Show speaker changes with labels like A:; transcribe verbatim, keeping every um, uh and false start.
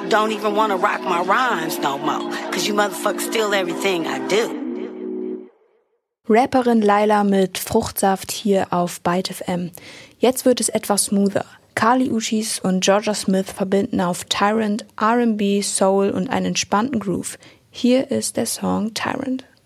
A: don't even wanna rock my rhymes no more, cause you motherfuckers steal everything I do.
B: Rapperin Laila mit Fruchtsaft hier auf Byte F M. Jetzt wird es etwas smoother. Kali Uchis und Georgia Smith verbinden auf Tyrant R and B, Soul und einen entspannten Groove. Hier ist der Song Tyrant.